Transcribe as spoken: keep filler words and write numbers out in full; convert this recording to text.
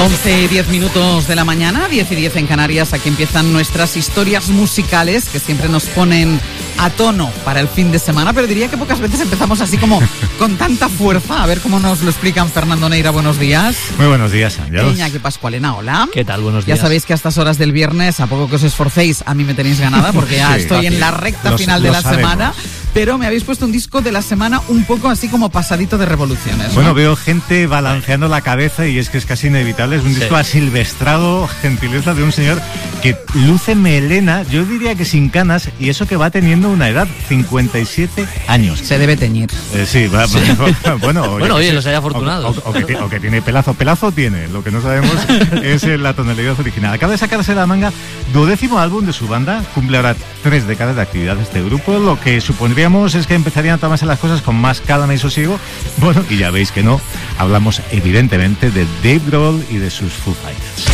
once y diez minutos de la mañana, diez y diez en Canarias. Aquí empiezan nuestras historias musicales que siempre nos ponen a tono para el fin de semana, pero diría que pocas veces empezamos así como con tanta fuerza. A ver cómo nos lo explican. Fernando Neira, buenos días. Muy buenos días, Ángelos. Iñaki Pascualena, hola. ¿Qué tal? Buenos días. Ya sabéis que a estas horas del viernes, a poco que os esforcéis, a mí me tenéis ganada porque ya Sí, estoy fácil. en la recta Lo- final lo de la sabemos. semana. Pero me habéis puesto un disco de la semana un poco así como pasadito de revoluciones, ¿no? Bueno, veo gente balanceando la cabeza y es que es casi inevitable. Es un Sí. disco asilvestrado, gentileza de un señor que luce melena, yo diría que sin canas, y eso que va teniendo una edad, cincuenta y siete años. Se debe teñir. Eh, sí, va, bueno, Bueno, yo oye, qué sé. los hay afortunados. O, o- o que, ti- o que tiene pelazo. Pelazo tiene, lo que no sabemos es eh, la tonalidad original. Acaba de sacarse de la manga duodécimo álbum de su banda, cumple ahora tres décadas de actividad este grupo, lo que supondríamos es que empezarían a tomarse las cosas con más calma y sosiego. Bueno, y ya veis que no, hablamos evidentemente de Dave Grohl y de sus Foo Fighters.